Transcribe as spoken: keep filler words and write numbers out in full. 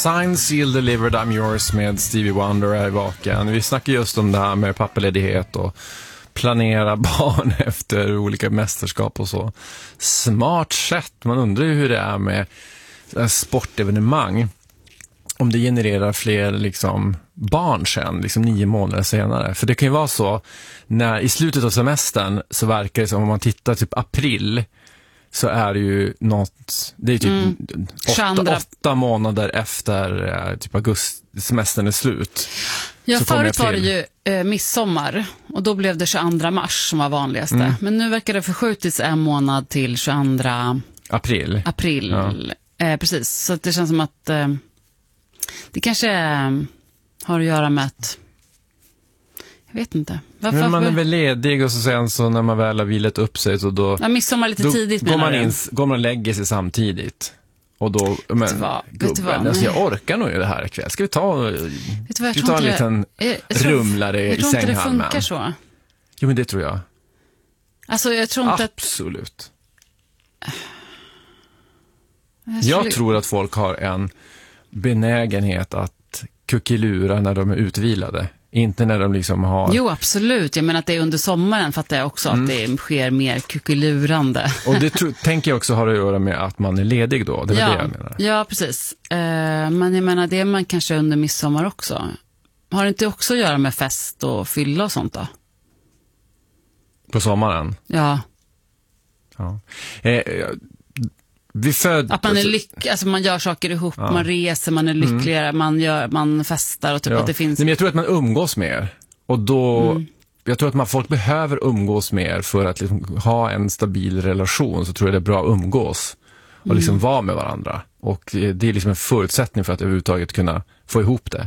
Signed, Sealed, Delivered, I'm Yours med Stevie Wonder är i vaken. Vi snackar just om det här med pappaledighet och planera barn efter olika mästerskap och så. Smart sätt. Man undrar ju hur det är med sportevenemang. Om det genererar fler liksom barn sen, liksom nio månader senare. För det kan ju vara så, när i slutet av semestern så verkar det som, om man tittar typ april, så är det ju något, det är typ mm. åtta, åtta månader efter typ augusti, semestern är slut. Ja, förut var det ju eh, midsommar och då blev det tjugoandra mars som var vanligaste. Mm. Men nu verkar det förskjutits en månad till tjugoandra april. April, ja. eh, precis. Så att det känns som att eh, det kanske eh, har att göra med att jag vet inte. Varför? Men man är väl ledig och så sen så när man väl har vilat upp sig så då... Ja, midsommar lite då tidigt går man, in, du? går man och lägger sig samtidigt. Och då, men, vet du vad? Vet du vad? Alltså jag orkar nog ju det här ikväll. Ska vi ta, vet du vad, ska vi ta en det, liten jag, jag tror, rumlare jag i tror inte det sänghalmen? funkar så. Jo, men det tror jag. Alltså jag tror inte Absolut. att... Jag, jag tror att folk har en benägenhet att kuckelura när de är utvilade. Inte när de liksom har... Jo, absolut. Jag menar att det är under sommaren fattar jag också mm. att det sker mer kuckelurande. Och det tro, tänker jag också har att göra med att man är ledig då. Det är ja, det jag menar. Ja, precis. Uh, men jag menar det är man kanske under midsommar också. Har det inte också att göra med fest och fylla och sånt då? På sommaren? Ja. Ja. Eh, vi föd... Att man är lyck... alltså man gör saker ihop, ja. Man reser, man är lyckligare, mm. man, gör, man festar och typ ja. att det finns... Nej, men jag tror att man umgås mer. Och då... Mm. Jag tror att man, folk behöver umgås mer för att liksom ha en stabil relation. Så tror jag det är bra att umgås och liksom mm. vara med varandra. Och det är liksom en förutsättning för att överhuvudtaget kunna få ihop det.